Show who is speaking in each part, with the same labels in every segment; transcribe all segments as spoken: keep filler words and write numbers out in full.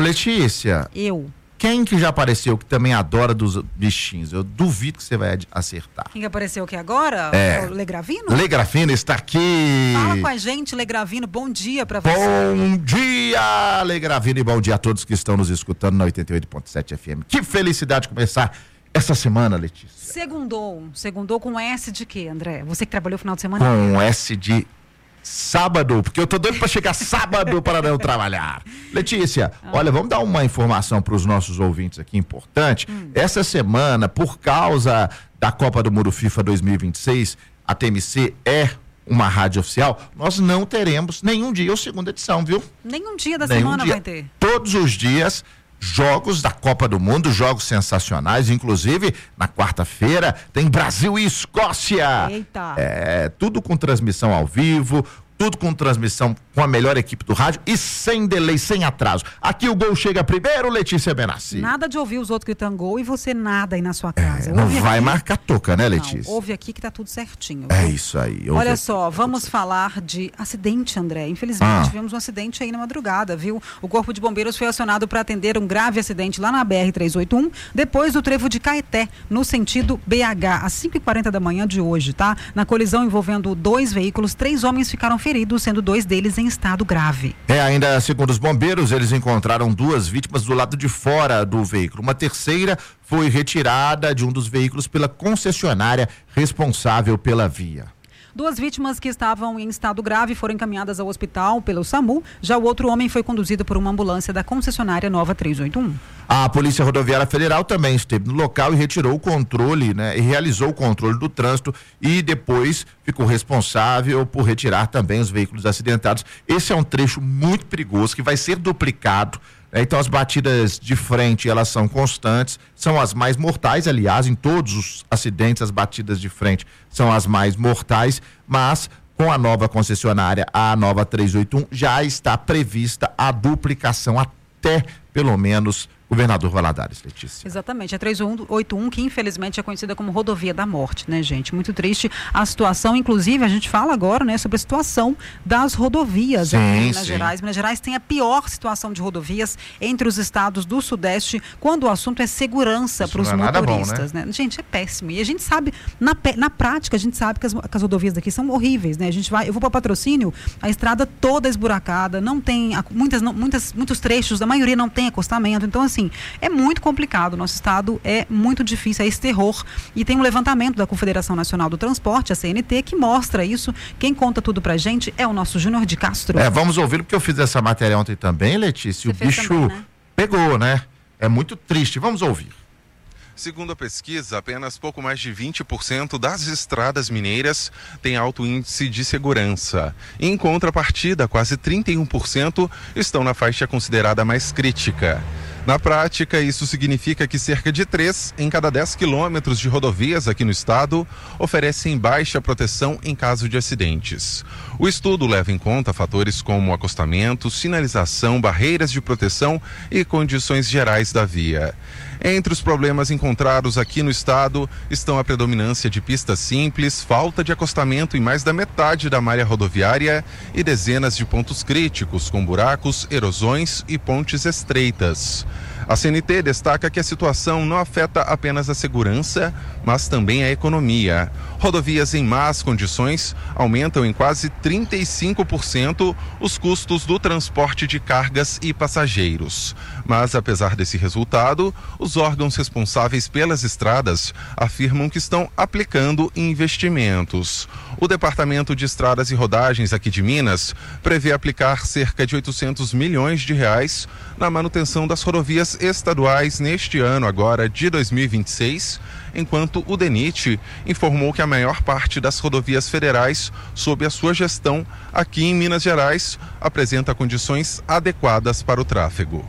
Speaker 1: Letícia.
Speaker 2: Eu.
Speaker 1: Quem que já apareceu que também adora dos bichinhos? Eu duvido que você vai acertar.
Speaker 2: Quem que apareceu aqui agora?
Speaker 1: É.
Speaker 2: O Legravino?
Speaker 1: Legravino está aqui.
Speaker 2: Fala com a gente, Legravino. Bom dia pra você.
Speaker 1: Bom dia, Legravino, e bom dia a todos que estão nos escutando na oitenta e oito ponto sete F M. Que felicidade começar essa semana, Letícia.
Speaker 2: Segundou. Segundou com S de quê, André? Você que trabalhou o final de semana?
Speaker 1: Com S de sábado, porque eu tô doido para chegar sábado para não trabalhar. Letícia, ah. olha, vamos dar uma informação para os nossos ouvintes aqui importante. Hum. Essa semana, por causa da Copa do Mundo FIFA dois mil e vinte e seis, a T M C é uma rádio oficial, nós não teremos nenhum dia ou segunda edição, viu?
Speaker 2: Nenhum dia da
Speaker 1: nenhum
Speaker 2: semana
Speaker 1: dia.
Speaker 2: vai ter.
Speaker 1: Todos os dias, jogos da Copa do Mundo, jogos sensacionais, inclusive na quarta-feira tem Brasil e Escócia.
Speaker 2: Eita.
Speaker 1: É, tudo com transmissão ao vivo, tudo com transmissão com a melhor equipe do rádio e sem delay, sem atraso. Aqui o gol chega primeiro, Letícia Benassi.
Speaker 2: Nada de ouvir os outros gritando gol e você nada aí na sua casa.
Speaker 1: É, não
Speaker 2: ouve
Speaker 1: vai
Speaker 2: aqui,
Speaker 1: marcar toca, né, Letícia?
Speaker 2: Não, ouve aqui que tá tudo certinho.
Speaker 1: É isso aí.
Speaker 2: Olha
Speaker 1: aqui,
Speaker 2: só,
Speaker 1: tá
Speaker 2: vamos falar de acidente, André. Infelizmente
Speaker 1: ah.
Speaker 2: tivemos um acidente aí na madrugada, viu? O Corpo de Bombeiros foi acionado para atender um grave acidente lá na B R trezentos e oitenta e um, depois do trevo de Caeté, no sentido B H, às cinco e quarenta da manhã de hoje, tá? Na colisão envolvendo dois veículos, três homens ficaram feridos, sendo dois deles em estado grave.
Speaker 1: É, ainda segundo os bombeiros, eles encontraram duas vítimas do lado de fora do veículo. Uma terceira foi retirada de um dos veículos pela concessionária responsável pela via.
Speaker 2: Duas vítimas que estavam em estado grave foram encaminhadas ao hospital pelo SAMU. Já o outro homem foi conduzido por uma ambulância da concessionária Nova trezentos e oitenta e um.
Speaker 1: A Polícia Rodoviária Federal também esteve no local e retirou o controle, né? E realizou o controle do trânsito e depois ficou responsável por retirar também os veículos acidentados. Esse é um trecho muito perigoso que vai ser duplicado. Então as batidas de frente, elas são constantes, são as mais mortais, aliás, em todos os acidentes as batidas de frente são as mais mortais, mas com a nova concessionária, a Nova trezentos e oitenta e um, já está prevista a duplicação até, pelo menos, Governador Valadares, Letícia.
Speaker 2: Exatamente, a trezentos e oitenta e um que infelizmente é conhecida como rodovia da morte, né, gente? Muito triste a situação, inclusive a gente fala agora, né, sobre a situação das rodovias
Speaker 1: sim,
Speaker 2: aqui em Minas
Speaker 1: sim.
Speaker 2: Gerais. Minas Gerais tem a pior situação de rodovias entre os estados do Sudeste quando o assunto é segurança para os
Speaker 1: não é nada
Speaker 2: motoristas,
Speaker 1: bom, né?
Speaker 2: né? Gente, é péssimo. E a gente sabe, na, na prática, a gente sabe que as, que as rodovias daqui são horríveis, né? A gente vai, eu vou para Patrocínio, a estrada toda esburacada, não tem, muitas, não, muitas, muitos trechos, a maioria não tem acostamento, então assim, é muito complicado, nosso estado é muito difícil, é esse terror, e tem um levantamento da Confederação Nacional do Transporte, a C N T, que mostra isso. Quem conta tudo pra gente é o nosso Júnior de Castro.
Speaker 1: É, vamos ouvir, porque eu fiz essa matéria ontem também, Letícia,
Speaker 2: Você
Speaker 1: o bicho
Speaker 2: também, né?
Speaker 1: pegou, né? É muito triste, vamos ouvir.
Speaker 3: Segundo a pesquisa, apenas pouco mais de vinte por cento das estradas mineiras têm alto índice de segurança. Em contrapartida, quase trinta e um por cento estão na faixa considerada mais crítica. Na prática, isso significa que cerca de três em cada dez quilômetros de rodovias aqui no estado oferecem baixa proteção em caso de acidentes. O estudo leva em conta fatores como acostamento, sinalização, barreiras de proteção e condições gerais da via. Entre os problemas encontrados aqui no estado estão a predominância de pistas simples, falta de acostamento em mais da metade da malha rodoviária e dezenas de pontos críticos, com buracos, erosões e pontes estreitas. A C N T destaca que a situação não afeta apenas a segurança, mas também a economia. Rodovias em más condições aumentam em quase trinta e cinco por cento os custos do transporte de cargas e passageiros. Mas, apesar desse resultado, os órgãos responsáveis pelas estradas afirmam que estão aplicando investimentos. O Departamento de Estradas e Rodagens aqui de Minas prevê aplicar cerca de oitocentos milhões de reais na manutenção das rodovias estaduais neste ano agora de dois mil e vinte e seis, enquanto o DENIT informou que a maior parte das rodovias federais sob a sua gestão aqui em Minas Gerais apresenta condições adequadas para o tráfego.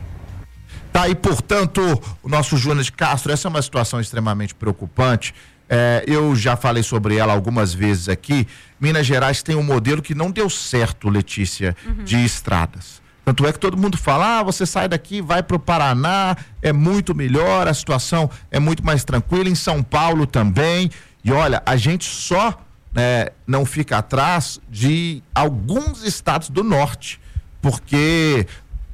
Speaker 1: Tá, e portanto, o nosso Júnior de Castro, essa é uma situação extremamente preocupante. É, eu já falei sobre ela algumas vezes aqui. Minas Gerais tem um modelo que não deu certo, Letícia, uhum. de estradas. Tanto é que todo mundo fala, ah, você sai daqui, vai para o Paraná, é muito melhor, a situação é muito mais tranquila, em São Paulo também. E olha, a gente só né, não fica atrás de alguns estados do norte, porque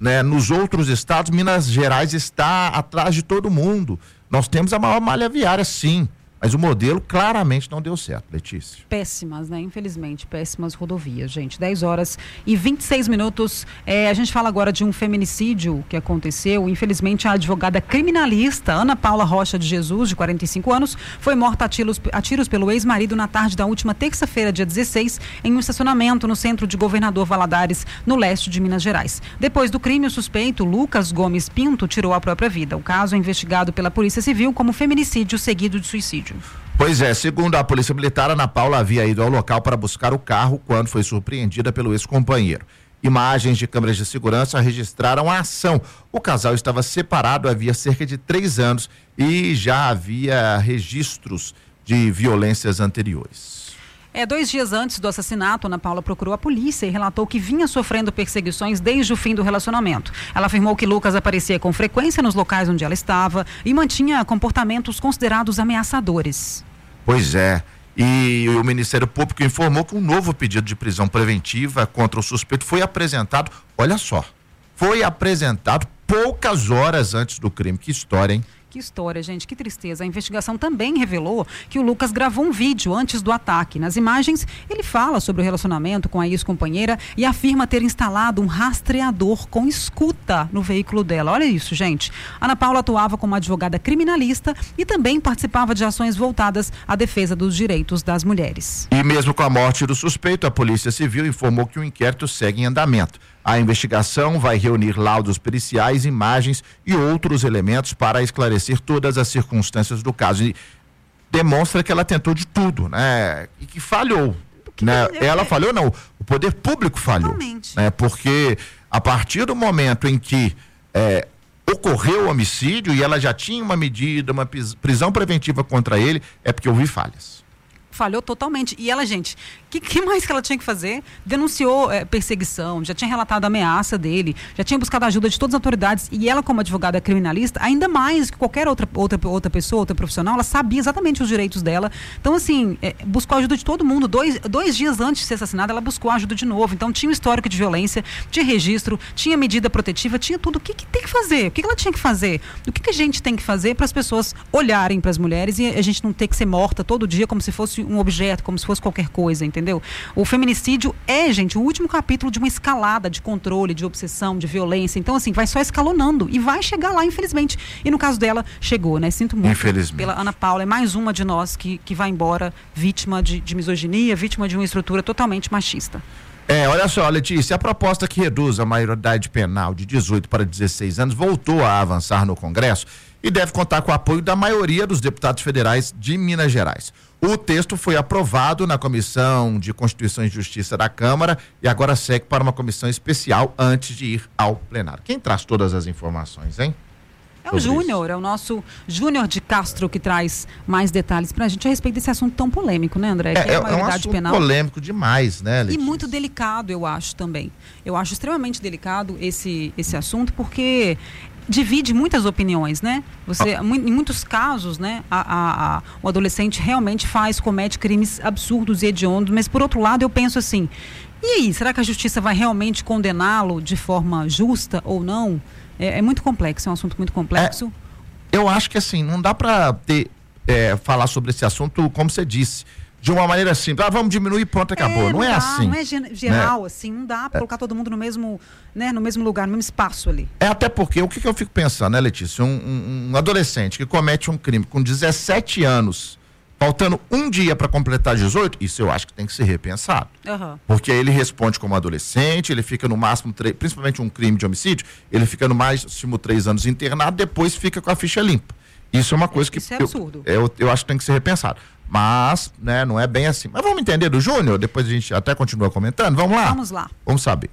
Speaker 1: né? Nos outros estados, Minas Gerais está atrás de todo mundo. Nós temos a maior malha viária, sim. Mas o modelo claramente não deu certo, Letícia.
Speaker 2: Péssimas, né? Infelizmente, péssimas rodovias, gente. dez horas e vinte e seis minutos. É, a gente fala agora de um feminicídio que aconteceu. Infelizmente, a advogada criminalista Ana Paula Rocha de Jesus, de quarenta e cinco anos, foi morta a tiros, a tiros pelo ex-marido na tarde da última terça-feira, dia dezesseis, em um estacionamento no centro de Governador Valadares, no leste de Minas Gerais. Depois do crime, o suspeito, Lucas Gomes Pinto, tirou a própria vida. O caso é investigado pela Polícia Civil como feminicídio seguido de suicídio.
Speaker 1: Pois é, segundo a Polícia Militar, Ana Paula havia ido ao local para buscar o carro quando foi surpreendida pelo ex-companheiro. Imagens de câmeras de segurança registraram a ação. O casal estava separado havia cerca de três anos e já havia registros de violências anteriores.
Speaker 2: É, dois dias antes do assassinato, Ana Paula procurou a polícia e relatou que vinha sofrendo perseguições desde o fim do relacionamento. Ela afirmou que Lucas aparecia com frequência nos locais onde ela estava e mantinha comportamentos considerados ameaçadores.
Speaker 1: Pois é, e o Ministério Público informou que um novo pedido de prisão preventiva contra o suspeito foi apresentado, olha só, foi apresentado poucas horas antes do crime. Que história, hein?
Speaker 2: Que história, gente, que tristeza. A investigação também revelou que o Lucas gravou um vídeo antes do ataque. Nas imagens, ele fala sobre o relacionamento com a ex-companheira e afirma ter instalado um rastreador com escuta no veículo dela. Olha isso, gente. Ana Paula atuava como advogada criminalista e também participava de ações voltadas à defesa dos direitos das mulheres.
Speaker 1: E mesmo com a morte do suspeito, a Polícia Civil informou que o inquérito segue em andamento. A investigação vai reunir laudos periciais, imagens e outros elementos para esclarecer todas as circunstâncias do caso. E demonstra que ela tentou de tudo, né? E que falhou. Que né? Que ela é... falhou, não. O poder público falhou.
Speaker 2: Totalmente.
Speaker 1: Né? Porque a partir do momento em que é, ocorreu o homicídio e ela já tinha uma medida, uma prisão preventiva contra ele, é porque houve falhas.
Speaker 2: Falhou totalmente. E ela, gente, o que, que mais que ela tinha que fazer? Denunciou é, perseguição, já tinha relatado a ameaça dele, já tinha buscado a ajuda de todas as autoridades. E ela, como advogada criminalista, ainda mais que qualquer outra, outra, outra pessoa, outra profissional, ela sabia exatamente os direitos dela. Então, assim, é, buscou a ajuda de todo mundo. Dois, dois dias antes de ser assassinada, ela buscou a ajuda de novo. Então, tinha um histórico de violência, tinha registro, tinha medida protetiva, tinha tudo. O que, que tem que fazer? O que, que ela tinha que fazer? O que, que a gente tem que fazer para as pessoas olharem para as mulheres e a gente não ter que ser morta todo dia como se fosse um objeto, como se fosse qualquer coisa, entendeu? O feminicídio é, gente, o último capítulo de uma escalada de controle, de obsessão, de violência. Então, assim, vai só escalonando e vai chegar lá, infelizmente. E no caso dela, chegou, né? Sinto muito pela Ana Paula. É mais uma de nós que, que vai embora vítima de, de misoginia, vítima de uma estrutura totalmente machista.
Speaker 1: É, olha só, Letícia, a proposta que reduz a maioridade penal de dezoito para dezesseis anos voltou a avançar no Congresso e deve contar com o apoio da maioria dos deputados federais de Minas Gerais. O texto foi aprovado na Comissão de Constituição e Justiça da Câmara e agora segue para uma comissão especial antes de ir ao plenário. Quem traz todas as informações, hein?
Speaker 2: É o Júnior, é o nosso Júnior de Castro que traz mais detalhes pra gente a respeito desse assunto tão polêmico, né, André?
Speaker 1: É, é, é um assunto penal. polêmico demais, né, Letícia?
Speaker 2: E muito delicado, eu acho, também. Eu acho extremamente delicado esse, esse assunto porque divide muitas opiniões, né? Você, ah. Em muitos casos, né, a, a, a, o adolescente realmente faz, comete crimes absurdos e hediondos, mas por outro lado eu penso assim, e aí, será que a justiça vai realmente condená-lo de forma justa ou não? É, é muito complexo, é um assunto muito complexo.
Speaker 1: É, eu acho que assim, não dá para ter, é, falar sobre esse assunto, como você disse, de uma maneira simples, ah, vamos diminuir, pronto, acabou. É, não, não é dá, assim.
Speaker 2: Não é geral, né? Assim, não dá para é. colocar todo mundo no mesmo, né, no mesmo lugar, no mesmo espaço ali.
Speaker 1: É, até porque, o que, que eu fico pensando, né, Letícia? Um, um, um adolescente que comete um crime com dezessete anos, faltando um dia para completar dezoito, isso eu acho que tem que ser repensado. Uhum. Porque aí ele responde como adolescente, ele fica no máximo, principalmente um crime de homicídio, ele fica no máximo três anos internado, depois fica com a ficha limpa. Isso é uma coisa que
Speaker 2: isso é absurdo.
Speaker 1: Eu, eu, eu acho que tem que ser repensado. Mas, né, não é bem assim. Mas vamos entender do Júnior, depois a gente até continua comentando. Vamos lá?
Speaker 2: Vamos lá.
Speaker 1: Vamos saber.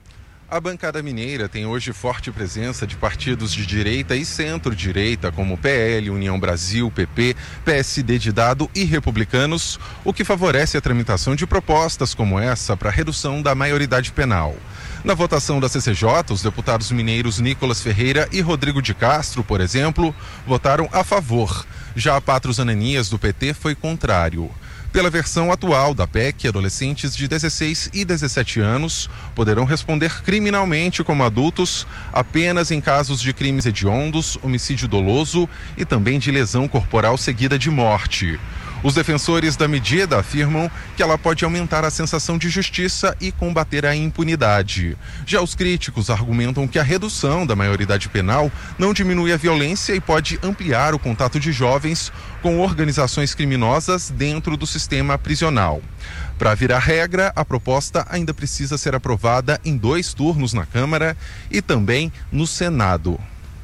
Speaker 3: A bancada mineira tem hoje forte presença de partidos de direita e centro-direita, como P L, União Brasil, P P, P S D de Dado e Republicanos, o que favorece a tramitação de propostas como essa para redução da maioridade penal. Na votação da C C J, os deputados mineiros Nicolas Ferreira e Rodrigo de Castro, por exemplo, votaram a favor. Já Patros Ananias, do P T, foi contrário. Pela versão atual da P E C, adolescentes de dezesseis e dezessete anos poderão responder criminalmente como adultos apenas em casos de crimes hediondos, homicídio doloso e também de lesão corporal seguida de morte. Os defensores da medida afirmam que ela pode aumentar a sensação de justiça e combater a impunidade. Já os críticos argumentam que a redução da maioridade penal não diminui a violência e pode ampliar o contato de jovens com organizações criminosas dentro do sistema prisional. Para virar regra, a proposta ainda precisa ser aprovada em dois turnos na Câmara e também no Senado.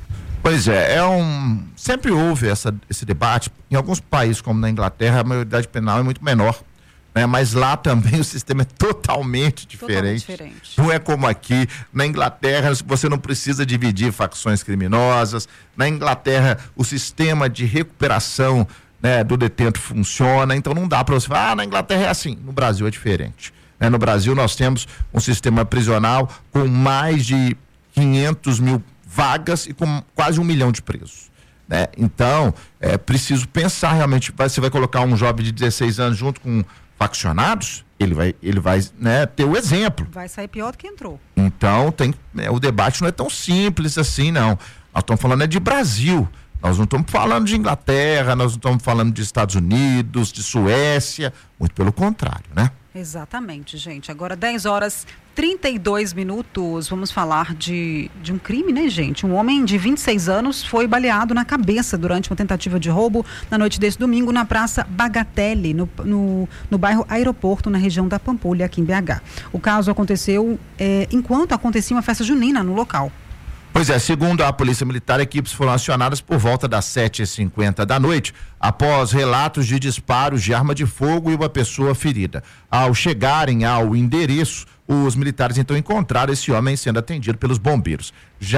Speaker 1: Pois é, é um, sempre houve essa, esse debate. Em alguns países, como na Inglaterra, a maioridade penal é muito menor, né? Mas lá também o sistema é totalmente diferente. totalmente diferente. Não é como aqui. Na Inglaterra, você não precisa dividir facções criminosas. Na Inglaterra, o sistema de recuperação, né, do detento funciona. Então não dá para você falar, ah, na Inglaterra é assim. No Brasil é diferente. Né? No Brasil nós temos um sistema prisional com mais de quinhentos mil vagas e com quase um milhão de presos, né? Então, é preciso pensar realmente, vai, você vai colocar um jovem de dezesseis anos junto com faccionados, ele vai, ele vai, né, ter o exemplo.
Speaker 2: Vai sair pior do que entrou.
Speaker 1: Então, tem, né, o debate não é tão simples assim, não. Nós estamos falando é de Brasil, nós não estamos falando de Inglaterra, nós não estamos falando de Estados Unidos, de Suécia, muito pelo contrário, né?
Speaker 2: Exatamente, gente. Agora dez horas e trinta e dois minutos, vamos falar de, de um crime, né, gente? Um homem de vinte e seis anos foi baleado na cabeça durante uma tentativa de roubo na noite desse domingo na Praça Bagatelle, no, no, no bairro Aeroporto, na região da Pampulha, aqui em B H. O caso aconteceu é, enquanto acontecia uma festa junina no local.
Speaker 1: Pois é, segundo a Polícia Militar, equipes foram acionadas por volta das sete e cinquenta da noite, após relatos de disparos de arma de fogo e uma pessoa ferida. Ao chegarem ao endereço, os militares então encontraram esse homem sendo atendido pelos bombeiros,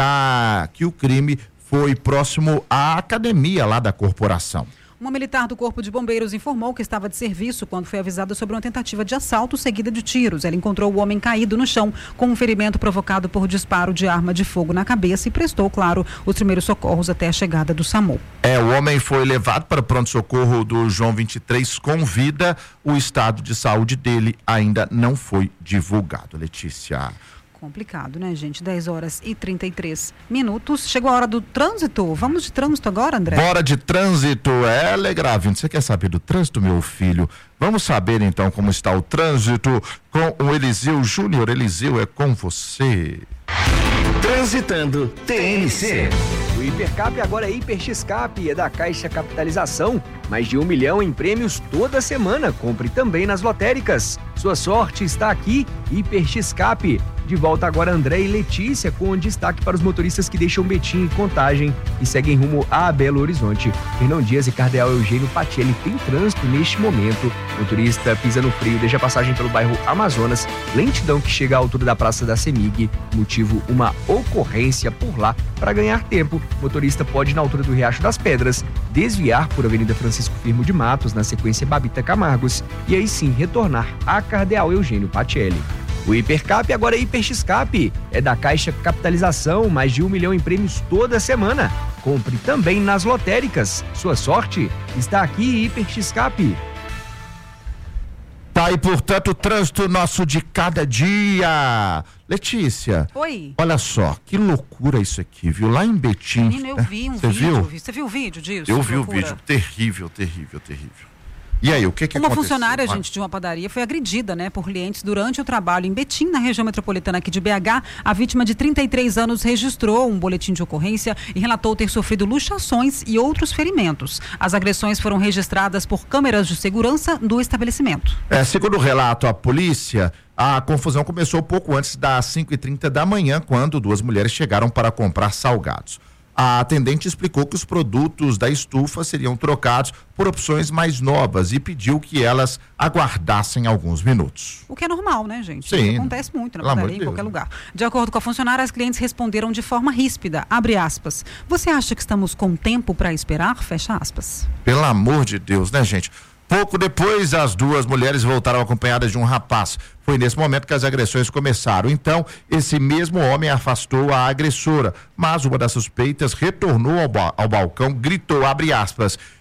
Speaker 1: já que o crime foi próximo à academia lá da corporação.
Speaker 2: Uma militar do Corpo de Bombeiros informou que estava de serviço quando foi avisada sobre uma tentativa de assalto seguida de tiros. Ela encontrou o homem caído no chão com um ferimento provocado por disparo de arma de fogo na cabeça e prestou, claro, os primeiros socorros até a chegada do SAMU.
Speaker 1: É, o homem foi levado para o pronto-socorro do João vinte e três com vida. O estado de saúde dele ainda não foi divulgado. Letícia.
Speaker 2: Complicado, né, gente? dez horas e trinta e três minutos. Chegou a hora do trânsito. Vamos de trânsito agora, André?
Speaker 1: Bora de trânsito. É, Legravindo, você quer saber do trânsito, meu filho? Vamos saber, então, como está o trânsito com o Eliseu Júnior. Eliseu, é com você.
Speaker 4: Transitando T N C.
Speaker 5: O Hipercap agora é Hiper X-Cap, é da Caixa Capitalização. Mais de um milhão em prêmios toda semana. Compre também nas lotéricas. Sua sorte está aqui, Hiper X-Cap. De volta agora André e Letícia, com destaque para os motoristas que deixam Betim e Contagem e seguem rumo a Belo Horizonte. Fernão Dias e Cardeal Eugênio Patielli tem trânsito neste momento. Motorista pisa no freio, deixa passagem pelo bairro Amazonas. Lentidão que chega à altura da Praça da Semig. Motivo, uma ocorrência por lá. Para ganhar tempo, motorista pode, na altura do Riacho das Pedras, desviar por Avenida Francisco Firmo de Matos, na sequência Babita Camargos, e aí sim retornar a Cardeal Eugênio Patielli. O Hipercap agora é Hiper X-Cap, é da Caixa Capitalização, mais de um milhão em prêmios toda semana. Compre também nas lotéricas. Sua sorte está aqui, Hiper X-Cap.
Speaker 1: Tá aí, portanto, o trânsito nosso de cada dia. Letícia.
Speaker 2: Oi.
Speaker 1: Olha só, que loucura isso aqui, viu? Lá em Betim.
Speaker 2: Menino, eu vi um
Speaker 1: Você
Speaker 2: vídeo.
Speaker 1: Viu?
Speaker 2: Você viu o vídeo disso?
Speaker 1: Eu vi
Speaker 2: loucura.
Speaker 1: o vídeo. Terrível, terrível, terrível. E aí, o que que
Speaker 2: Uma
Speaker 1: aconteceu?
Speaker 2: funcionária, gente, de uma padaria foi agredida, né, por clientes durante o trabalho em Betim, na região metropolitana aqui de B H. A vítima de trinta e três anos registrou um boletim de ocorrência e relatou ter sofrido luxações e outros ferimentos. As agressões foram registradas por câmeras de segurança do estabelecimento.
Speaker 1: É, segundo o relato à polícia, a confusão começou pouco antes das cinco e trinta da manhã, quando duas mulheres chegaram para comprar salgados. A atendente explicou que os produtos da estufa seriam trocados por opções mais novas e pediu que elas aguardassem alguns minutos.
Speaker 2: O que é normal, né, gente?
Speaker 1: Sim.
Speaker 2: Isso acontece muito na
Speaker 1: Pelo amor
Speaker 2: padaria,
Speaker 1: de
Speaker 2: em qualquer
Speaker 1: Deus,
Speaker 2: lugar. De acordo com a funcionária, as clientes responderam de forma ríspida, abre aspas. Você acha que estamos com tempo para esperar? Fecha aspas.
Speaker 1: Pelo amor de Deus, né, gente? Pouco depois, as duas mulheres voltaram acompanhadas de um rapaz. Foi nesse momento que as agressões começaram. Então, esse mesmo homem afastou a agressora, mas uma das suspeitas retornou ao, ba- ao balcão, gritou, abre aspas,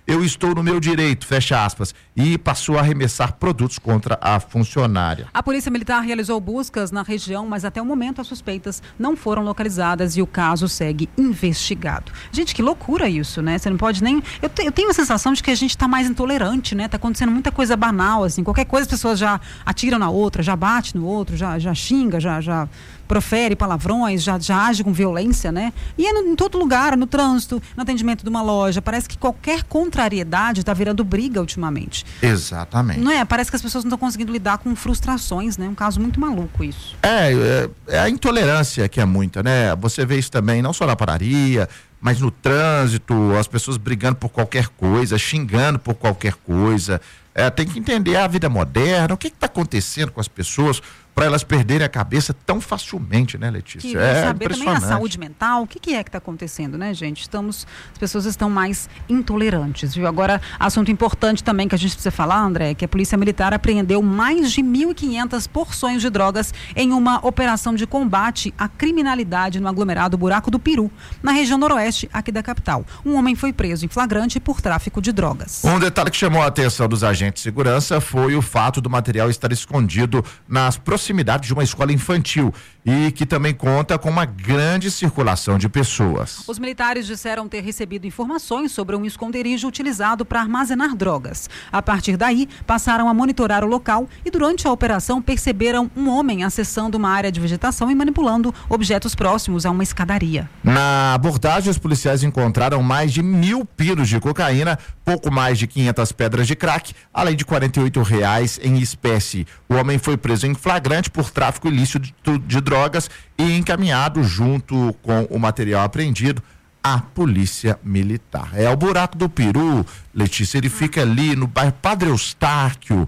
Speaker 1: eu estou no meu direito, fecha aspas, e passou a arremessar produtos contra a funcionária.
Speaker 2: A Polícia Militar realizou buscas na região, mas até o momento as suspeitas não foram localizadas e o caso segue investigado. Gente, que loucura isso, né? Você não pode nem... Eu, te, eu tenho a sensação de que a gente está mais intolerante, né? Tá acontecendo muita coisa banal, assim, qualquer coisa as pessoas já atiram na outra, já bate no outro, já, já xinga, já, já profere palavrões, já, já age com violência, né? E é no, em todo lugar, no trânsito, no atendimento de uma loja, parece que qualquer contrariedade está virando briga ultimamente.
Speaker 1: Exatamente.
Speaker 2: Não é? Parece que as pessoas não estão conseguindo lidar com frustrações, né? Um caso muito maluco isso.
Speaker 1: É, é, é a intolerância que é muita, né? Você vê isso também, não só na padaria, mas no trânsito, as pessoas brigando por qualquer coisa, xingando por qualquer coisa. É, tem que entender a vida moderna, o que está acontecendo com as pessoas para elas perderem a cabeça tão facilmente, né, Letícia?
Speaker 2: Que
Speaker 1: é
Speaker 2: saber
Speaker 1: impressionante.
Speaker 2: também a saúde mental, o que, que é que está acontecendo, né, gente? Estamos, as pessoas estão mais intolerantes, viu? Agora, assunto importante também que a gente precisa falar, André, é que a Polícia Militar apreendeu mais de mil e quinhentas porções de drogas em uma operação de combate à criminalidade no aglomerado Buraco do Peru, na região noroeste aqui da capital. Um homem foi preso em flagrante por tráfico de drogas.
Speaker 1: Um detalhe que chamou a atenção dos agentes de segurança foi o fato do material estar escondido nas proximidades de uma escola infantil e que também conta com uma grande circulação de pessoas.
Speaker 2: Os militares disseram ter recebido informações sobre um esconderijo utilizado para armazenar drogas. A partir daí, passaram a monitorar o local e durante a operação perceberam um homem acessando uma área de vegetação e manipulando objetos próximos a uma escadaria.
Speaker 1: Na abordagem, os policiais encontraram mais de mil pinos de cocaína, pouco mais de quinhentas pedras de crack, além de quarenta e oito reais em espécie. O homem foi preso em flagrante por tráfico ilícito de, de drogas e encaminhado junto com o material apreendido à Polícia Militar. É o Buraco do Peru, Letícia, ele fica ali no bairro Padre Eustáquio,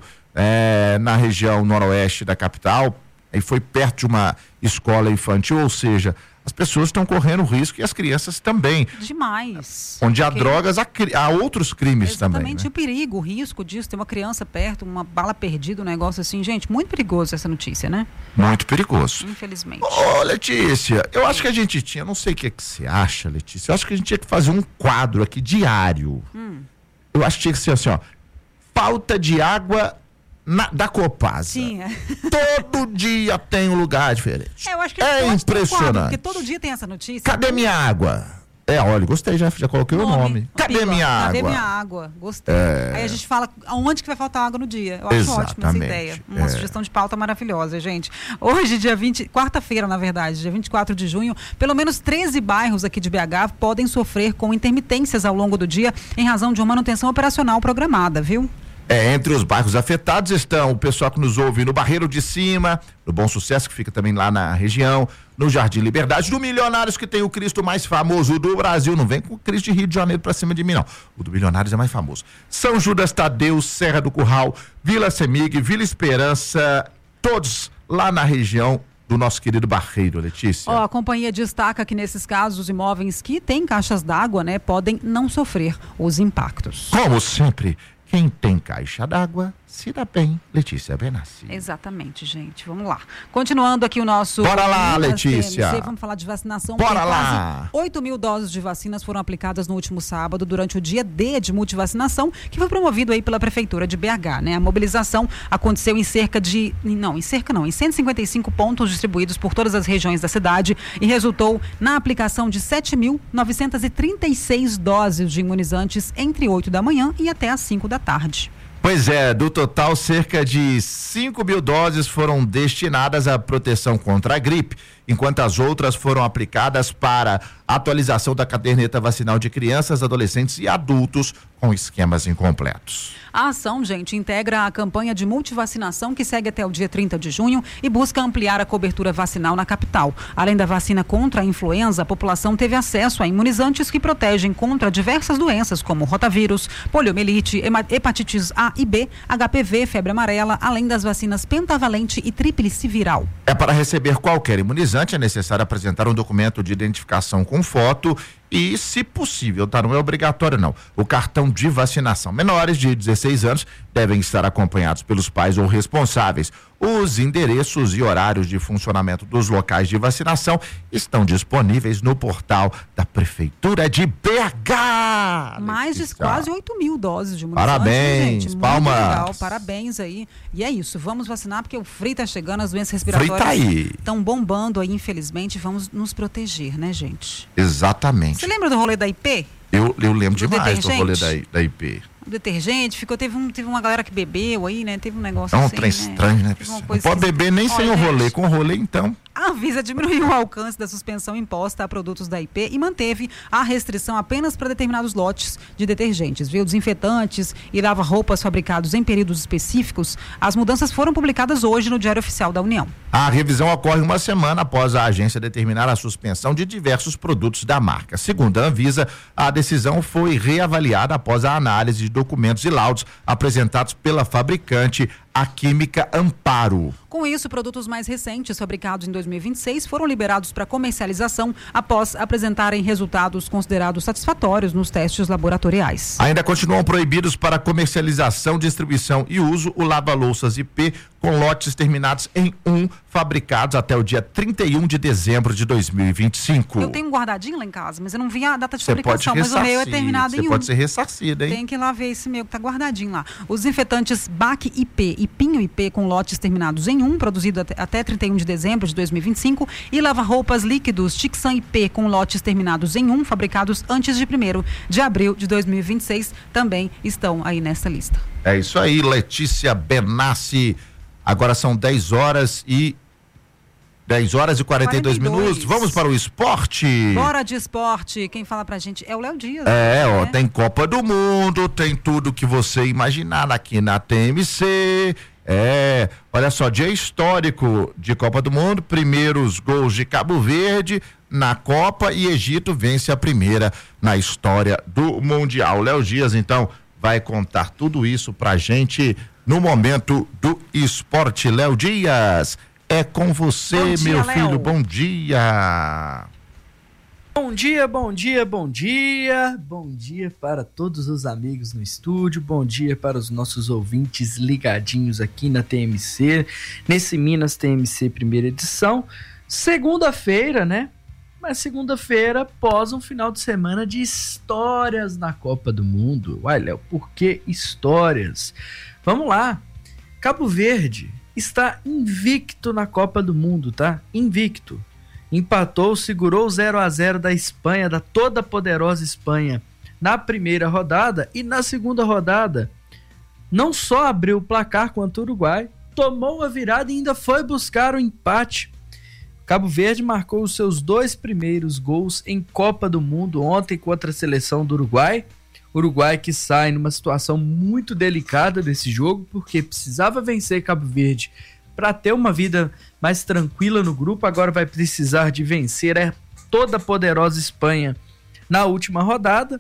Speaker 1: é, na região noroeste da capital, e foi perto de uma escola infantil, ou seja, as pessoas estão correndo risco e as crianças também.
Speaker 2: Demais.
Speaker 1: Onde há
Speaker 2: Porque...
Speaker 1: drogas, há, há outros crimes
Speaker 2: Exatamente,
Speaker 1: também. Exatamente,
Speaker 2: né? O perigo, o risco disso, ter uma criança perto, uma bala perdida, um negócio assim. Gente, muito perigoso essa notícia, né?
Speaker 1: Muito perigoso.
Speaker 2: Infelizmente.
Speaker 1: Ô, Letícia, eu acho que a gente tinha, não sei o que, é que você acha, Letícia, eu acho que a gente tinha que fazer um quadro aqui diário. Hum. Eu acho que tinha que ser assim, ó, falta de água Na, da Copasa.
Speaker 2: Sim, é.
Speaker 1: Todo dia tem um lugar diferente.
Speaker 2: É, eu acho que
Speaker 1: é impressionante. Um quadro,
Speaker 2: porque todo dia tem essa notícia.
Speaker 1: Cadê minha água? É, olha, gostei, já, já coloquei nome, o nome. Cadê
Speaker 2: Pila,
Speaker 1: minha
Speaker 2: cadê
Speaker 1: água?
Speaker 2: Cadê minha água? Gostei.
Speaker 1: É...
Speaker 2: Aí a gente fala aonde que vai faltar água no dia. Eu acho
Speaker 1: Exatamente.
Speaker 2: ótima essa ideia. Uma
Speaker 1: é.
Speaker 2: sugestão de pauta maravilhosa, gente. Hoje, dia vinte, quarta-feira, na verdade, dia vinte e quatro de junho, pelo menos treze bairros aqui de B H podem sofrer com intermitências ao longo do dia em razão de uma manutenção operacional programada, viu?
Speaker 1: É, entre os bairros afetados estão o pessoal que nos ouve no Barreiro de Cima, no Bom Sucesso, que fica também lá na região, no Jardim Liberdade, do Milionários, que tem o Cristo mais famoso do Brasil. Não vem com o Cristo de Rio de Janeiro pra cima de mim, não. O do Milionários é mais famoso. São Judas Tadeu, Serra do Curral, Vila Semig, Vila Esperança, todos lá na região do nosso querido Barreiro, Letícia.
Speaker 2: Ó, a companhia destaca que nesses casos os imóveis que têm caixas d'água, né, podem não sofrer os impactos.
Speaker 1: Como sempre, quem tem caixa d'água se dá bem, Letícia Benassi.
Speaker 2: Exatamente, gente. Vamos lá. Continuando aqui o nosso...
Speaker 1: Bora lá, Letícia.
Speaker 2: T M C, vamos falar de vacinação.
Speaker 1: Bora lá.
Speaker 2: oito mil doses de vacinas foram aplicadas no último sábado durante o dia D de multivacinação, que foi promovido aí pela Prefeitura de B H, né? A mobilização aconteceu em cerca de... Não, em cerca não, em cento e cinquenta e cinco pontos distribuídos por todas as regiões da cidade e resultou na aplicação de sete mil novecentas e trinta e seis doses de imunizantes entre oito da manhã e até às cinco da tarde.
Speaker 1: Pois é, do total, cerca de cinco mil doses foram destinadas à proteção contra a gripe, enquanto as outras foram aplicadas para atualização da caderneta vacinal de crianças, adolescentes e adultos com esquemas incompletos.
Speaker 2: A ação, gente, integra a campanha de multivacinação que segue até o dia trinta de junho e busca ampliar a cobertura vacinal na capital. Além da vacina contra a influenza, a população teve acesso a imunizantes que protegem contra diversas doenças como rotavírus, poliomielite, hepatites A e B, H P V, febre amarela, além das vacinas pentavalente e tríplice viral.
Speaker 1: É para receber qualquer imunizante, é necessário apresentar um documento de identificação com foto e, se possível, tá? Não é obrigatório, não. O cartão de vacinação. Menores de dezesseis anos devem estar acompanhados pelos pais ou responsáveis. Os endereços e horários de funcionamento dos locais de vacinação estão disponíveis no portal da Prefeitura de B H.
Speaker 2: Mais de quase oito mil doses de
Speaker 1: imunizante. Parabéns, gente.
Speaker 2: Palmas. Muito legal, parabéns aí. E é isso, vamos vacinar porque o frio tá chegando, as doenças respiratórias estão bombando aí, infelizmente. Vamos nos proteger, né, gente?
Speaker 1: Exatamente.
Speaker 2: Você lembra do rolê da I P?
Speaker 1: Eu, eu lembro do demais do rolê da, da I P.
Speaker 2: O detergente, ficou, teve, um, teve uma galera que bebeu aí, né? Teve um negócio
Speaker 1: é um
Speaker 2: assim,
Speaker 1: trem
Speaker 2: né?
Speaker 1: estranho, né? Não pode beber nem sem o rolê. Com o rolê, então...
Speaker 2: A Anvisa diminuiu o alcance da suspensão imposta a produtos da I P e manteve a restrição apenas para determinados lotes de detergentes, viu? Desinfetantes e lava-roupas fabricados em períodos específicos. As mudanças foram publicadas hoje no Diário Oficial da União.
Speaker 1: A revisão ocorre uma semana após a agência determinar a suspensão de diversos produtos da marca. Segundo a Anvisa, a decisão foi reavaliada após a análise de documentos e laudos apresentados pela fabricante, a Química Amparo.
Speaker 2: Com isso, produtos mais recentes, fabricados em dois mil e vinte e seis, foram liberados para comercialização após apresentarem resultados considerados satisfatórios nos testes laboratoriais.
Speaker 1: Ainda continuam proibidos para comercialização, distribuição e uso o lava-louças I P com lotes terminados em um, fabricados até o dia trinta e um de dezembro de dois mil e vinte e cinco.
Speaker 2: Eu tenho um guardadinho lá em casa, mas eu não vi a data de
Speaker 1: Cê
Speaker 2: fabricação, mas o meu é terminado em um.
Speaker 1: Você pode ser ressarcida, hein?
Speaker 2: Tem que ir lá ver esse meu que tá guardadinho lá. Os desinfetantes B A C I P e Pinho I P com lotes terminados em um, produzido até, até trinta e um de dezembro de dois mil e vinte e cinco, e lava-roupas líquidos Tixan I P com lotes terminados em um, fabricados antes de primeiro de abril de dois mil e vinte e seis, também estão aí nessa lista.
Speaker 1: É isso aí, Letícia Benassi. Agora são dez horas e dez horas e quarenta e dois minutos. Vamos para o esporte.
Speaker 2: Bora de esporte. Quem fala pra gente é o Léo Dias.
Speaker 1: É,
Speaker 2: né?
Speaker 1: ó, tem Copa do Mundo, tem tudo que você imaginar aqui na T M C. É, olha só, dia histórico de Copa do Mundo, primeiros gols de Cabo Verde na Copa e Egito vence a primeira na história do Mundial. Léo Dias, então, vai contar tudo isso pra gente no momento do esporte. Léo Dias, é com você, bom dia, meu filho, Léo. Bom dia.
Speaker 6: Bom dia, bom dia, bom dia, bom dia para todos os amigos no estúdio, bom dia para os nossos ouvintes ligadinhos aqui na T M C, nesse Minas T M C primeira edição, segunda-feira, né? Mas segunda-feira após um final de semana de histórias na Copa do Mundo. Uai, Léo, por que histórias? Vamos lá, Cabo Verde está invicto na Copa do Mundo, tá? Invicto. Empatou, segurou o zero a zero da Espanha, da toda poderosa Espanha, na primeira rodada, e na segunda rodada não só abriu o placar contra o Uruguai, tomou a virada e ainda foi buscar o empate. Cabo Verde marcou os seus dois primeiros gols em Copa do Mundo ontem contra a seleção do Uruguai. Uruguai que sai numa situação muito delicada desse jogo, porque precisava vencer Cabo Verde para ter uma vida mais tranquila no grupo, agora vai precisar de vencer a toda poderosa Espanha na última rodada.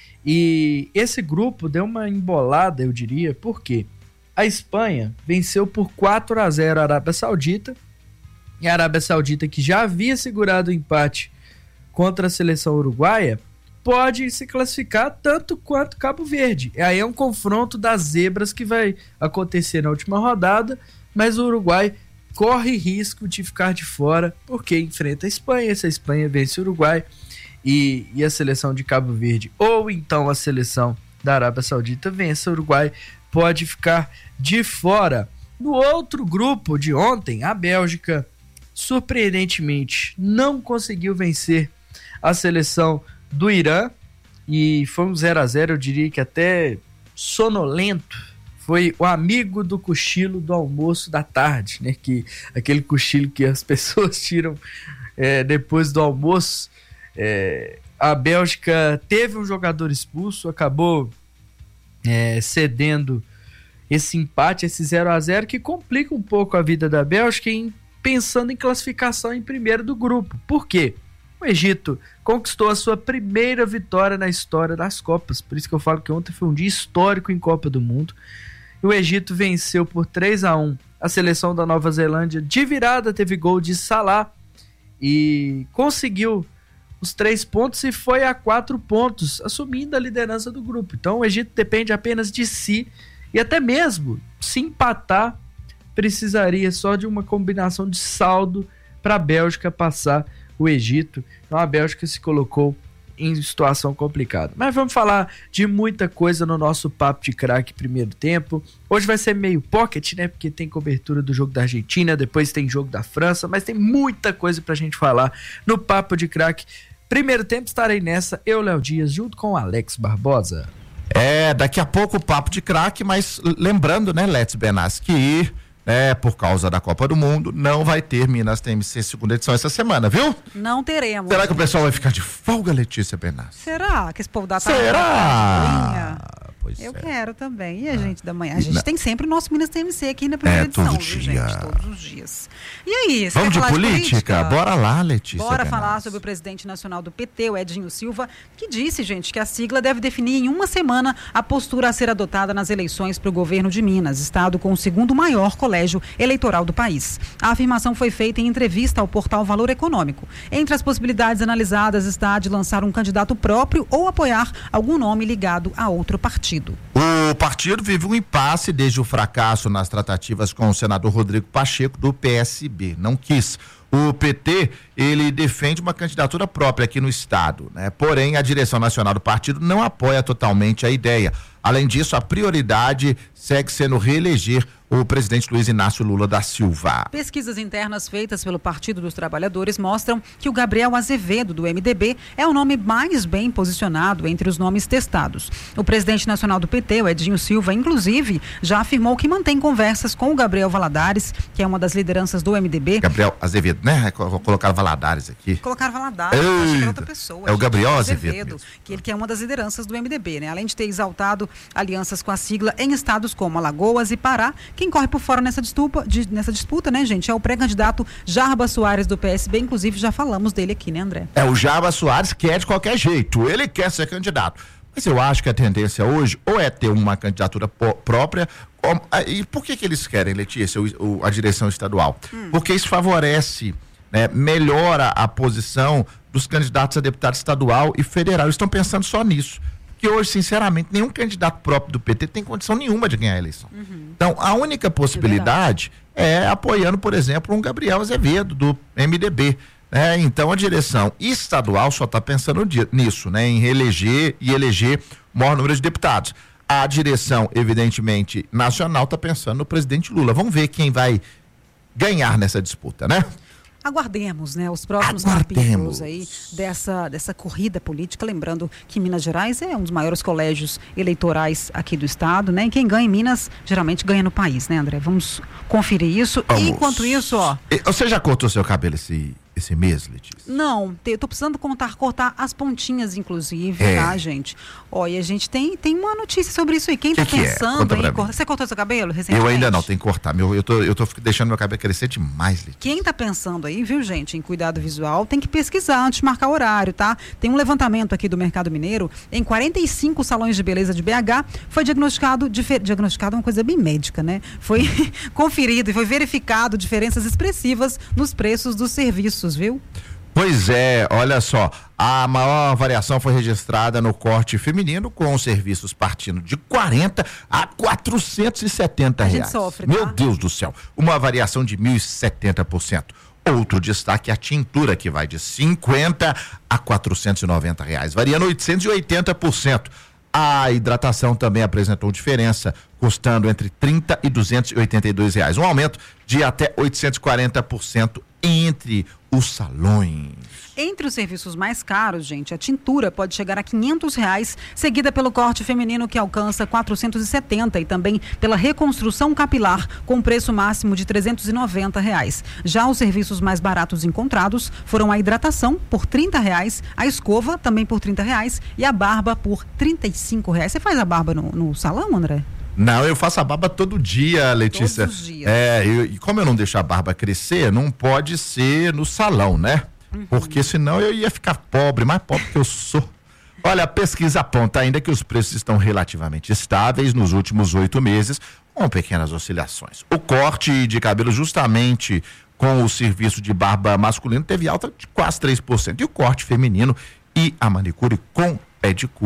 Speaker 6: E esse grupo deu uma embolada, eu diria, porque a Espanha venceu por quatro a zero a Arábia Saudita, e a Arábia Saudita, que já havia segurado o empate contra a seleção uruguaia, pode se classificar tanto quanto Cabo Verde. E aí é um confronto das zebras que vai acontecer na última rodada, mas o Uruguai corre risco de ficar de fora, porque enfrenta a Espanha, se a Espanha vence o Uruguai e, e a seleção de Cabo Verde, ou então a seleção da Arábia Saudita vence o Uruguai, pode ficar de fora. No outro grupo de ontem, a Bélgica, surpreendentemente, não conseguiu vencer a seleção do Irã, e foi um zero a zero, eu diria que até sonolento. Foi o amigo do cochilo do almoço da tarde, né? Que, aquele cochilo que as pessoas tiram é, depois do almoço. É, a Bélgica teve um jogador expulso, acabou é, cedendo esse empate, esse zero a zero, que complica um pouco a vida da Bélgica, em, pensando em classificação em primeiro do grupo. Por quê? O Egito conquistou a sua primeira vitória na história das Copas, por isso que eu falo que ontem foi um dia histórico em Copa do Mundo. O Egito venceu por três a um a seleção da Nova Zelândia de virada, teve gol de Salah e conseguiu os três pontos e foi a quatro pontos, assumindo a liderança do grupo. Então o Egito depende apenas de si, e até mesmo se empatar precisaria só de uma combinação de saldo para a Bélgica passar o Egito. Então a Bélgica se colocou em situação complicada. Mas vamos falar de muita coisa no nosso Papo de Craque primeiro tempo. Hoje vai ser meio pocket, né? Porque tem cobertura do jogo da Argentina, depois tem jogo da França, mas tem muita coisa pra gente falar no Papo de Craque. Primeiro tempo estarei nessa, eu, Léo Dias, junto com o Alex Barbosa.
Speaker 1: É, daqui a pouco o Papo de Craque, mas lembrando, né, Let's Benassi, que é, por causa da Copa do Mundo, não vai ter Minas T M C segunda edição essa semana, viu?
Speaker 2: Não teremos.
Speaker 1: Será que o pessoal vai ficar de folga, Letícia Benassi?
Speaker 2: Será que esse povo da
Speaker 1: tarde? Será?
Speaker 2: Pois eu é. quero também. E a gente da manhã? A gente não. tem sempre o nosso Minas T M C aqui na primeira
Speaker 1: é,
Speaker 2: edição,
Speaker 1: todo
Speaker 2: viu,
Speaker 1: dia.
Speaker 2: gente? Todos os dias. E aí,
Speaker 1: vamos de política? de política? Bora lá, Letícia.
Speaker 2: Bora
Speaker 1: Benassi.
Speaker 2: falar sobre o presidente nacional do P T, o Edinho Silva, que disse, gente, que a sigla deve definir em uma semana a postura a ser adotada nas eleições para o governo de Minas, estado com o segundo maior colégio eleitoral do país. A afirmação foi feita em entrevista ao portal Valor Econômico. Entre as possibilidades analisadas está a de lançar um candidato próprio ou apoiar algum nome ligado a outro partido.
Speaker 1: O partido vive um impasse desde o fracasso nas tratativas com o senador Rodrigo Pacheco do P S B. Não quis. O P T, ele defende uma candidatura própria aqui no estado, né? Porém, a direção nacional do partido não apoia totalmente a ideia. Além disso, a prioridade segue sendo reeleger o presidente Luiz Inácio Lula da Silva.
Speaker 2: Pesquisas internas feitas pelo Partido dos Trabalhadores mostram que o Gabriel Azevedo, do M D B, é o nome mais bem posicionado entre os nomes testados. O presidente nacional do P T, o Edinho Silva, inclusive, já afirmou que mantém conversas com o Gabriel Valadares, que é uma das lideranças do M D B.
Speaker 1: Gabriel Azevedo, né? Colocaram Valadares aqui.
Speaker 2: Colocaram Valadares, eu acho que é outra pessoa.
Speaker 1: É o Gabriel Azevedo, Azevedo
Speaker 2: que ele que é uma das lideranças do M D B, né? Além de ter exaltado alianças com a sigla em estados como Alagoas e Pará. Quem corre por fora nessa disputa, de, nessa disputa, né, gente, é o pré-candidato Jarba Soares do P S B, inclusive já falamos dele aqui, né, André?
Speaker 1: É, o Jarba Soares quer de qualquer jeito, ele quer ser candidato. Mas eu acho que a tendência hoje ou é ter uma candidatura própria, ou, e por que que eles querem, Letícia, o, o, a direção estadual? Hum. Porque isso favorece, né, melhora a posição dos candidatos a deputado estadual e federal. Eles estão pensando só nisso. Que hoje, sinceramente, nenhum candidato próprio do P T tem condição nenhuma de ganhar a eleição. Uhum. Então, a única possibilidade é, é apoiando, por exemplo, um Gabriel Azevedo, do M D B. Né? Então, a direção estadual só está pensando nisso, né? Em reeleger e eleger o maior número de deputados. A direção, evidentemente, nacional está pensando no presidente Lula. Vamos ver quem vai ganhar nessa disputa, né?
Speaker 2: Aguardemos, né, os próximos capítulos aí dessa, dessa corrida política, lembrando que Minas Gerais é um dos maiores colégios eleitorais aqui do estado, né, e quem ganha em Minas, geralmente ganha no país, né, André? Vamos conferir isso. Vamos. E enquanto isso, ó...
Speaker 1: Você já cortou seu cabelo esse... esse mês, Letícia?
Speaker 2: Não, eu tô precisando contar, cortar as pontinhas, inclusive,
Speaker 1: é.
Speaker 2: tá, gente? Ó, e a gente tem, tem uma notícia sobre isso aí. Quem que tá
Speaker 1: que
Speaker 2: pensando
Speaker 1: é?
Speaker 2: em cortar... Você cortou seu cabelo recentemente?
Speaker 1: Eu ainda não, tem que cortar. Meu, eu, tô, eu tô deixando meu cabelo crescer demais, Letícia.
Speaker 2: Quem tá pensando aí, viu, gente, em cuidado visual, tem que pesquisar antes de marcar horário, tá? Tem um levantamento aqui do Mercado Mineiro, em quarenta e cinco salões de beleza de B H, foi diagnosticado, difer... diagnosticado uma coisa bem médica, né? Foi conferido e foi verificado diferenças expressivas nos preços dos serviços, viu?
Speaker 1: Pois é, olha só, a maior variação foi registrada no corte feminino, com os serviços partindo de quarenta a quatrocentos e setenta reais.
Speaker 2: A gente sofre, tá?
Speaker 1: Meu Deus do céu, uma variação de mil e setenta por cento. Outro destaque é a tintura, que vai de cinquenta a quatrocentos e noventa reais, variando oitocentos e oitenta por cento. A hidratação também apresentou diferença, custando entre trinta e duzentos e oitenta e dois reais, um aumento de até oitocentos e quarenta por cento entre os salões.
Speaker 2: Entre os serviços mais caros, gente, a tintura pode chegar a quinhentos reais, seguida pelo corte feminino, que alcança quatrocentos e setenta, e também pela reconstrução capilar, com preço máximo de trezentos e noventa reais. Já os serviços mais baratos encontrados foram a hidratação por trinta reais, a escova também por trinta reais e a barba por trinta e cinco reais. Você faz a barba no, no salão, André?
Speaker 1: Não, eu faço a barba todo dia, Letícia.
Speaker 2: Todos os dias.
Speaker 1: É, eu, e como eu não deixo a barba crescer, não pode ser no salão, né? Uhum. Porque senão eu ia ficar pobre, mais pobre que eu sou. Olha, a pesquisa aponta ainda que os preços estão relativamente estáveis nos últimos oito meses, com pequenas oscilações. O corte de cabelo, justamente com o serviço de barba masculino, teve alta de quase três por cento. E o corte feminino e a manicure com pedicure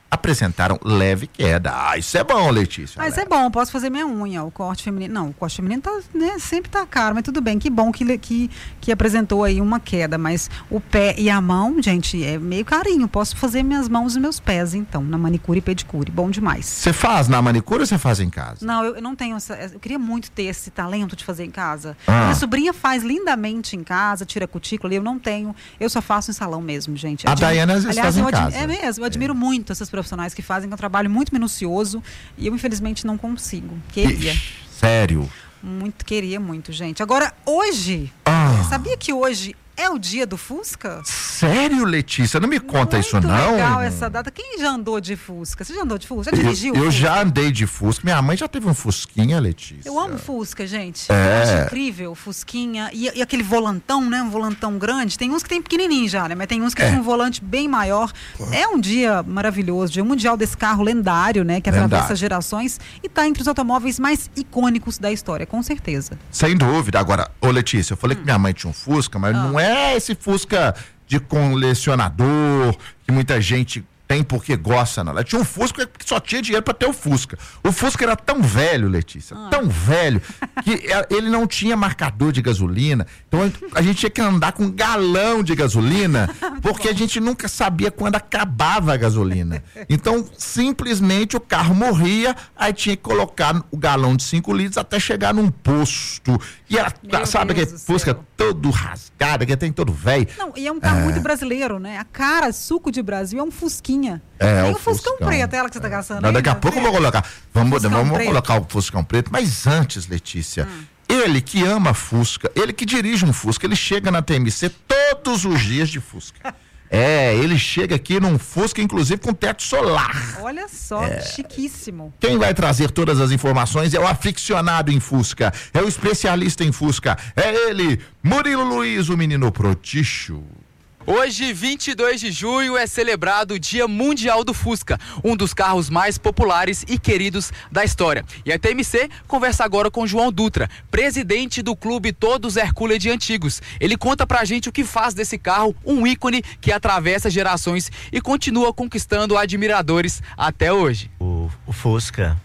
Speaker 1: apresentaram leve queda. Ah, isso é bom, Letícia.
Speaker 2: Mas
Speaker 1: leve.
Speaker 2: é bom, posso fazer minha unha, o corte feminino. Não, o corte feminino tá, né, sempre tá caro, mas tudo bem, que bom que, que, que apresentou aí uma queda, mas o pé e a mão, gente, é meio carinho. Posso fazer minhas mãos e meus pés, então, na manicure e pedicure. Bom demais.
Speaker 1: Você faz na manicure ou você faz em casa?
Speaker 2: Não, eu, eu não tenho essa. Eu queria muito ter esse talento de fazer em casa.
Speaker 1: Ah.
Speaker 2: Minha sobrinha faz lindamente em casa, tira a cutícula ali, eu não tenho. Eu só faço em salão mesmo, gente.
Speaker 1: A
Speaker 2: Admiro,
Speaker 1: Daiane às vezes
Speaker 2: aliás,
Speaker 1: faz em
Speaker 2: eu admi-
Speaker 1: casa.
Speaker 2: É mesmo, eu admiro é. muito essas profissionais que fazem, que é um trabalho muito minucioso e eu, infelizmente, não consigo. Queria.
Speaker 1: Ixi, sério?
Speaker 2: Muito, queria muito, gente. Agora, hoje,
Speaker 1: Ah.
Speaker 2: sabia que hoje é o dia do Fusca?
Speaker 1: Sério, Letícia? Não me conta
Speaker 2: Muito
Speaker 1: isso, não.
Speaker 2: legal essa data. Quem já andou de Fusca? Você já andou de Fusca? Já
Speaker 1: Eu,
Speaker 2: dirigiu?
Speaker 1: eu
Speaker 2: Fusca?
Speaker 1: já andei de Fusca. Minha mãe já teve um Fusquinha, Letícia.
Speaker 2: Eu amo Fusca, gente.
Speaker 1: É.
Speaker 2: Eu acho incrível o Fusquinha. E, e aquele volantão, né? Um volantão grande. Tem uns que tem pequenininho já, né? Mas tem uns que
Speaker 1: É.
Speaker 2: tem um volante bem maior. É um dia maravilhoso. Dia mundial desse carro lendário, né? Que
Speaker 1: Lendário.
Speaker 2: atravessa gerações e tá entre os automóveis mais icônicos da história, com certeza.
Speaker 1: Sem dúvida. Agora, ô Letícia, eu falei
Speaker 2: Hum.
Speaker 1: que minha mãe tinha um Fusca, mas
Speaker 2: Ah.
Speaker 1: não é esse Fusca de colecionador que muita gente tem porque gosta, não. Ela tinha um Fusca que só tinha dinheiro pra ter o Fusca. O Fusca era tão velho, Letícia,
Speaker 2: Ah.
Speaker 1: tão velho, que ele não tinha marcador de gasolina. Então a gente tinha que andar com um galão de gasolina, porque a gente nunca sabia quando acabava a gasolina. Então, simplesmente o carro morria, aí tinha que colocar o galão de cinco litros até chegar num posto. E era,
Speaker 2: Meu
Speaker 1: sabe
Speaker 2: Deus
Speaker 1: aquele
Speaker 2: do
Speaker 1: Fusca
Speaker 2: céu.
Speaker 1: todo rasgado, que tem todo velho.
Speaker 2: Não, e é um carro muito brasileiro, né? A cara, suco de Brasil, é um Fusquinha.
Speaker 1: É,
Speaker 2: Tem
Speaker 1: o
Speaker 2: o Fuscão
Speaker 1: Fuscão.
Speaker 2: preto, é ela que você tá caçando.
Speaker 1: Não,
Speaker 2: aí,
Speaker 1: daqui a
Speaker 2: né?
Speaker 1: pouco eu vou colocar. Vamos,
Speaker 2: Fuscão
Speaker 1: vamos
Speaker 2: preto.
Speaker 1: colocar o Fuscão preto, mas antes, Letícia, ele que ama Fusca, ele que dirige um Fusca, ele chega na T M C todos os dias de Fusca. É, ele chega aqui num Fusca, inclusive com teto solar.
Speaker 2: Olha só,
Speaker 1: É.
Speaker 2: chiquíssimo.
Speaker 1: Quem vai trazer todas as informações é o aficionado em Fusca, é o especialista em Fusca, é ele, Murilo Luiz, o menino proticho.
Speaker 7: Hoje, vinte e dois de junho, é celebrado o Dia Mundial do Fusca, um dos carros mais populares e queridos da história. E a T M C conversa agora com João Dutra, presidente do clube Todos Hercule de Antigos. Ele conta pra gente o que faz desse carro um ícone que atravessa gerações e continua conquistando admiradores até hoje.
Speaker 8: O, o Fusca,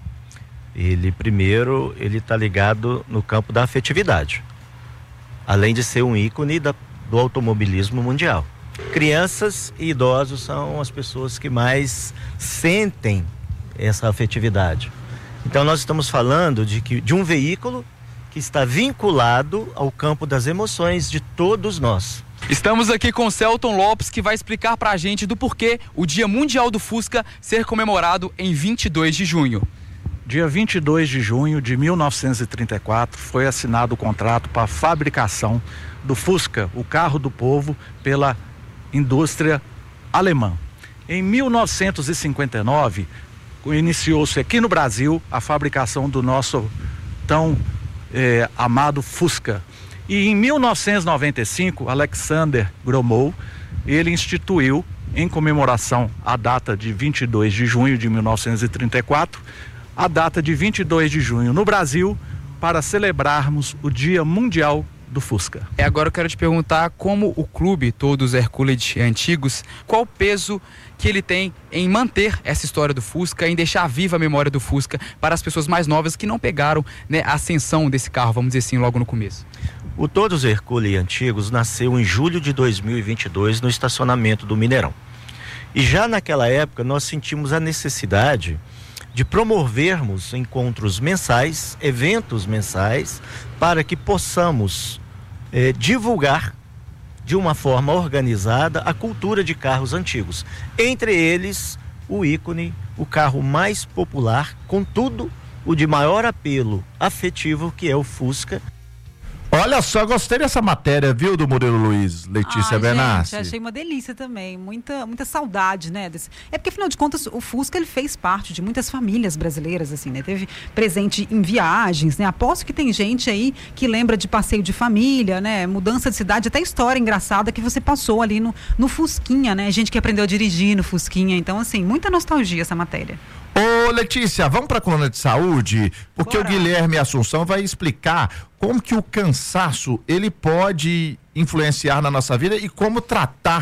Speaker 8: ele primeiro, ele tá ligado no campo da afetividade, além de ser um ícone da do automobilismo mundial. Crianças e idosos são as pessoas que mais sentem essa afetividade. Então nós estamos falando de, que, de um veículo que está vinculado ao campo das emoções de todos nós.
Speaker 7: Estamos aqui com o Celton Lopes, que vai explicar pra gente do porquê o Dia Mundial do Fusca ser comemorado em vinte e dois de junho.
Speaker 9: Dia vinte e dois de junho de mil novecentos e trinta e quatro foi assinado o contrato para a fabricação do Fusca, o carro do povo, pela indústria alemã. Em mil novecentos e cinquenta e nove, iniciou-se aqui no Brasil a fabricação do nosso tão eh, amado Fusca. E em mil novecentos e noventa e cinco, Alexander Gromov, ele instituiu, em comemoração à data de vinte e dois de junho de mil novecentos e trinta e quatro, a data de vinte e dois de junho no Brasil, para celebrarmos o Dia Mundial do Fusca.
Speaker 7: É, agora eu quero te perguntar como o clube Todos Hercule de Antigos, qual o peso que ele tem em manter essa história do Fusca, em deixar viva a memória do Fusca para as pessoas mais novas que não pegaram, né, a ascensão desse carro, vamos dizer assim, logo no começo.
Speaker 8: O Todos Hercule Antigos nasceu em julho de dois mil e vinte e dois no estacionamento do Mineirão. E já naquela época nós sentimos a necessidade de promovermos encontros mensais, eventos mensais, para que possamos eh, divulgar de uma forma organizada a cultura de carros antigos. Entre eles, o ícone, o carro mais popular, contudo, o de maior apelo afetivo, que é o Fusca.
Speaker 1: Olha só, gostei dessa matéria, viu, do Murilo Luiz, Letícia
Speaker 2: Ai,
Speaker 1: Benassi.
Speaker 2: gente, achei uma delícia também, muita, muita saudade, né? Desse... É porque, afinal de contas, o Fusca, ele fez parte de muitas famílias brasileiras, assim, né? Teve presente em viagens, né? Aposto que tem gente aí que lembra de passeio de família, né? Mudança de cidade, até história engraçada que você passou ali no, no Fusquinha, né? Gente que aprendeu a dirigir no Fusquinha, então, assim, muita nostalgia essa matéria.
Speaker 1: Ô, Letícia, vamos para a coluna de saúde, porque
Speaker 2: Bora.
Speaker 1: o Guilherme Assunção vai explicar como que o cansaço ele pode influenciar na nossa vida e como tratar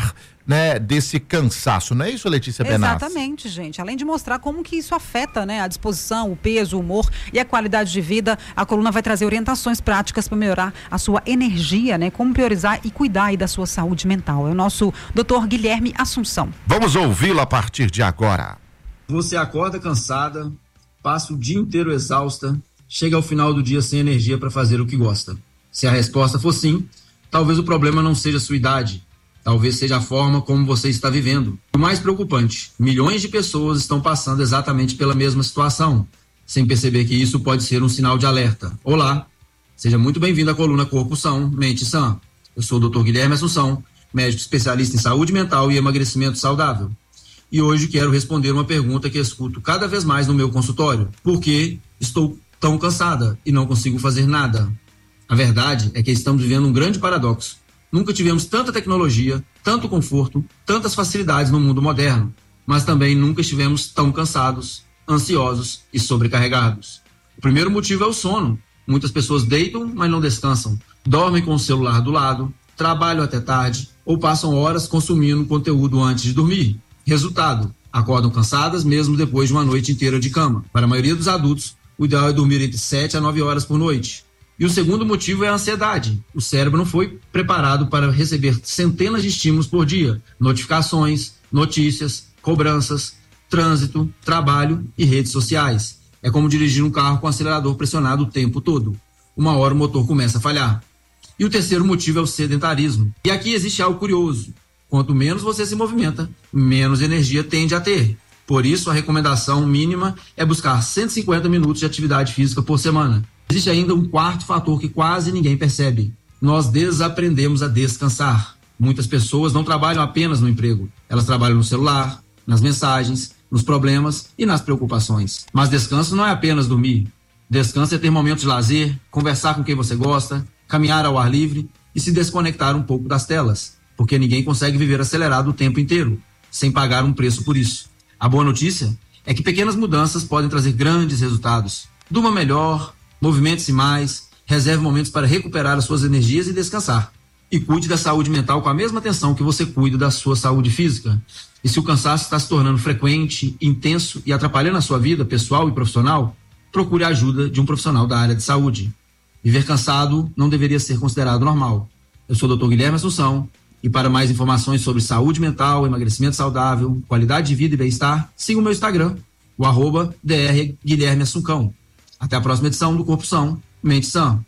Speaker 1: né, desse cansaço, não é isso, Letícia Benassi?
Speaker 2: Exatamente, gente. Além de mostrar como que isso afeta, né, a disposição, o peso, o humor e a qualidade de vida, a coluna vai trazer orientações práticas para melhorar a sua energia, né, como priorizar e cuidar aí da sua saúde mental. É o nosso doutor Guilherme Assunção.
Speaker 1: Vamos ouvi-lo a partir de agora.
Speaker 10: Você acorda cansada, passa o dia inteiro exausta, chega ao final do dia sem energia para fazer o que gosta. Se a resposta for sim, talvez o problema não seja a sua idade, talvez seja a forma como você está vivendo. O mais preocupante, milhões de pessoas estão passando exatamente pela mesma situação, sem perceber que isso pode ser um sinal de alerta. Olá, seja muito bem-vindo à coluna Corpo São, Mente Sã. Eu sou o doutor Guilherme Assunção, médico especialista em saúde mental e emagrecimento saudável. E hoje quero responder uma pergunta que escuto cada vez mais no meu consultório. Por que estou tão cansada e não consigo fazer nada? A verdade é que estamos vivendo um grande paradoxo. Nunca tivemos tanta tecnologia, tanto conforto, tantas facilidades no mundo moderno, mas também nunca estivemos tão cansados, ansiosos e sobrecarregados. O primeiro motivo é o sono. Muitas pessoas deitam, mas não descansam. Dormem com o celular do lado, trabalham até tarde ou passam horas consumindo conteúdo antes de dormir. Resultado, acordam cansadas mesmo depois de uma noite inteira de cama. Para a maioria dos adultos, o ideal é dormir entre sete a nove horas por noite. E o segundo motivo é a ansiedade. O cérebro não foi preparado para receber centenas de estímulos por dia. Notificações, notícias, cobranças, trânsito, trabalho e redes sociais. É como dirigir um carro com o acelerador pressionado o tempo todo. Uma hora o motor começa a falhar. E o terceiro motivo é o sedentarismo. E aqui existe algo curioso. Quanto menos você se movimenta, menos energia tende a ter. Por isso, a recomendação mínima é buscar cento e cinquenta minutos de atividade física por semana. Existe ainda um quarto fator que quase ninguém percebe. Nós desaprendemos a descansar. Muitas pessoas não trabalham apenas no emprego. Elas trabalham no celular, nas mensagens, nos problemas e nas preocupações. Mas descanso não é apenas dormir. Descanso é ter momentos de lazer, conversar com quem você gosta, caminhar ao ar livre e se desconectar um pouco das telas. Porque ninguém consegue viver acelerado o tempo inteiro, sem pagar um preço por isso. A boa notícia é que pequenas mudanças podem trazer grandes resultados. Durma melhor, movimente-se mais, reserve momentos para recuperar as suas energias e descansar. E cuide da saúde mental com a mesma atenção que você cuida da sua saúde física. E se o cansaço está se tornando frequente, intenso e atrapalhando a sua vida pessoal e profissional, procure a ajuda de um profissional da área de saúde. Viver cansado não deveria ser considerado normal. Eu sou o doutor Guilherme Assunção. E para mais informações sobre saúde mental, emagrecimento saudável, qualidade de vida e bem-estar, siga o meu Instagram, o arroba dr Guilherme Assuncão. Até a próxima edição do Corpo São, Mente Sã.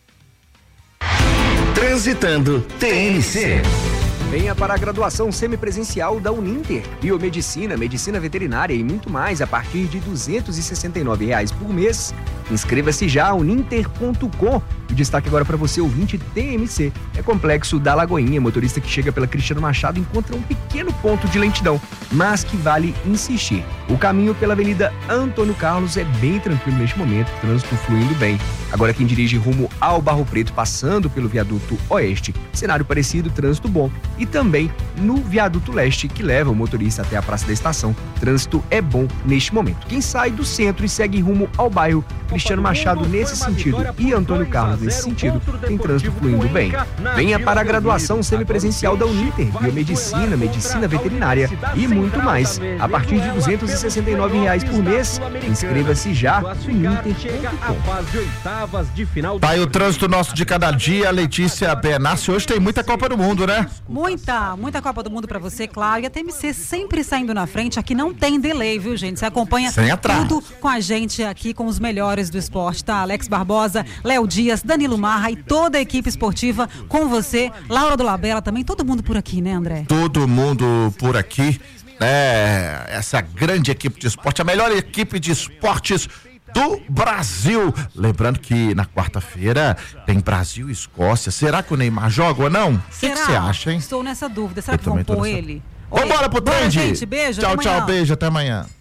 Speaker 4: Transitando T N C.
Speaker 5: Venha para a graduação semipresencial da Uninter. Biomedicina, medicina veterinária e muito mais a partir de duzentos e sessenta e nove reais por mês. Inscreva-se já, uninter ponto com. O destaque agora para você, ouvinte T M C. É Complexo da Lagoinha. Motorista que chega pela Cristiano Machado encontra um pequeno ponto de lentidão, mas que vale insistir. O caminho pela Avenida Antônio Carlos é bem tranquilo neste momento, trânsito fluindo bem. Agora quem dirige rumo ao Barro Preto, passando pelo viaduto Oeste, cenário parecido, trânsito bom. E também no viaduto Leste, que leva o motorista até a Praça da Estação, trânsito é bom neste momento. Quem sai do centro e segue rumo ao bairro Cristiano Machado nesse sentido e Antônio Carlos nesse sentido, tem trânsito fluindo bem. Venha para a graduação semipresencial da Uninter, biomedicina, medicina veterinária e muito mais, a partir de duzentos e sessenta e nove reais por mês. Inscreva-se já, uninter ponto com.
Speaker 1: Tá aí o trânsito nosso de cada dia, Letícia Benassi. Hoje tem muita Copa do Mundo, né?
Speaker 2: Muita, muita Copa do Mundo pra você, claro. E a T M C sempre saindo na frente. Aqui não tem delay, viu, gente? Você acompanha tudo com a gente aqui, com os melhores do esporte, tá? Alex Barbosa, Léo Dias, Danilo Marra e toda a equipe esportiva com você. Laura do Labella também, todo mundo por aqui, né, André?
Speaker 1: Todo mundo por aqui. É, essa grande equipe de esporte, a melhor equipe de esportes do Brasil. Lembrando que na quarta-feira tem Brasil e Escócia. Será que o Neymar joga ou não? O que você acha, hein?
Speaker 2: Estou nessa dúvida. Será
Speaker 1: Eu
Speaker 2: que vão pôr
Speaker 1: nessa...
Speaker 2: ele?
Speaker 1: Vambora pro trend.
Speaker 2: Gente, beijo.
Speaker 1: Tchau, tchau, beijo. Até amanhã.